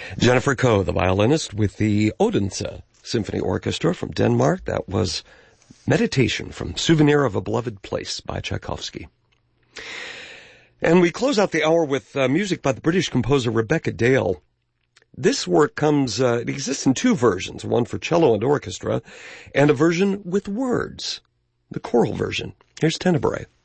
Jennifer Koh, the violinist with the Odense Symphony Orchestra from Denmark. That was Meditation from Souvenir of a Beloved Place by Tchaikovsky. And we close out the hour with music by the British composer Rebecca Dale. This work it exists in two versions, one for cello and orchestra, and a version with words, the choral version. Here's Tenebrae.